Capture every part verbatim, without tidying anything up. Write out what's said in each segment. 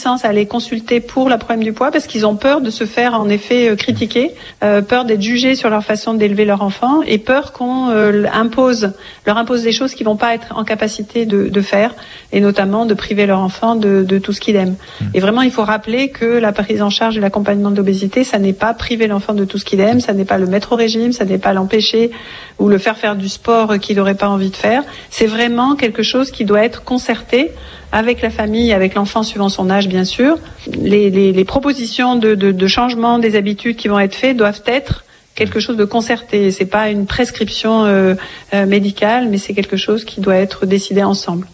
réticence à aller consulter pour le problème du poids parce qu'ils ont peur de se faire en effet euh, critiquer, euh, peur d'être jugés sur leur façon d'élever leur enfant et peur qu'on euh, impose, leur impose des choses qu'ils vont pas être en capacité de, de faire et notamment de priver leur enfant de, de tout ce qu'il aime. Mmh. Et vraiment, il faut rappeler que la prise en charge et l'accompagnement de l'obésité, ça n'est pas priver l'enfant de tout ce qu'il aime, ça n'est pas le mettre au régime, ça n'est pas l'empêcher ou le faire faire du sport qu'il n'aurait pas envie de faire. C'est vraiment quelque chose qui doit être concerté avec la famille, avec l'enfant suivant son âge bien sûr. Les, les, les propositions de, de, de changement des habitudes qui vont être faites doivent être quelque chose de concerté. C'est pas une prescription euh, euh, médicale, mais c'est quelque chose qui doit être décidé ensemble.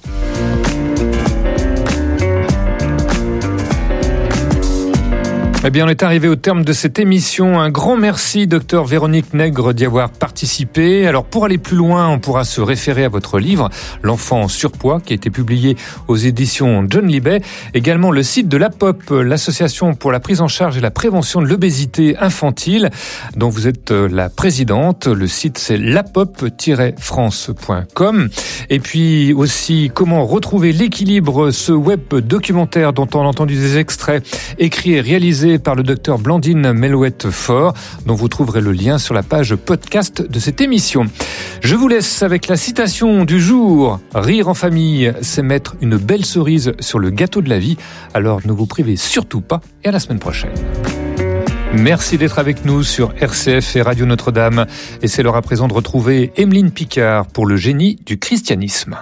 Eh bien, on est arrivé au terme de cette émission. Un grand merci, docteur Véronique Nègre, d'y avoir participé. Alors, pour aller plus loin, on pourra se référer à votre livre, L'enfant en surpoids, qui a été publié aux éditions John Libet. Également, le site de l'A P O P, l'Association pour la prise en charge et la prévention de l'obésité infantile, dont vous êtes la présidente. Le site, c'est lapop tiret france point com. Et puis aussi, comment retrouver l'équilibre, ce web documentaire dont on a entendu des extraits, écrit et réalisé par le docteur Blandine Melouette-Fort, dont vous trouverez le lien sur la page podcast de cette émission. Je vous laisse avec la citation du jour. Rire en famille, c'est mettre une belle cerise sur le gâteau de la vie. Alors ne vous privez surtout pas et à la semaine prochaine. Merci d'être avec nous sur R C F et Radio Notre-Dame. Et c'est l'heure à présent de retrouver Emeline Picard pour le génie du christianisme.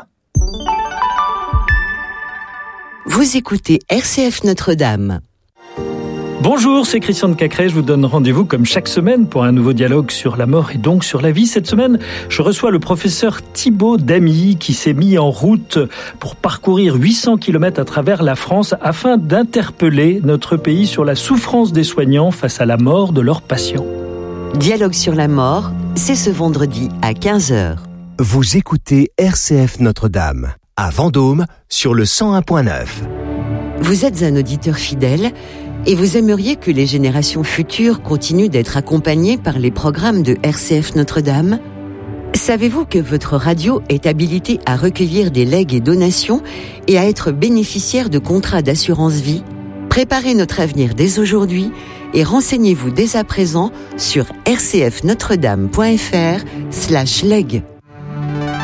Vous écoutez R C F Notre-Dame. Bonjour, c'est Christian de Cacré. Je vous donne rendez-vous comme chaque semaine pour un nouveau dialogue sur la mort et donc sur la vie. Cette semaine, je reçois le professeur Thibaut Damy qui s'est mis en route pour parcourir huit cents kilomètres à travers la France afin d'interpeller notre pays sur la souffrance des soignants face à la mort de leurs patients. Dialogue sur la mort, c'est ce vendredi à quinze heures. Vous écoutez R C F Notre-Dame à Vendôme sur le cent un point neuf. Vous êtes un auditeur fidèle et vous aimeriez que les générations futures continuent d'être accompagnées par les programmes de R C F Notre-Dame ? Savez-vous que votre radio est habilitée à recueillir des legs et donations et à être bénéficiaire de contrats d'assurance vie ? Préparez notre avenir dès aujourd'hui et renseignez-vous dès à présent sur r c f notre dame point f r slash leg.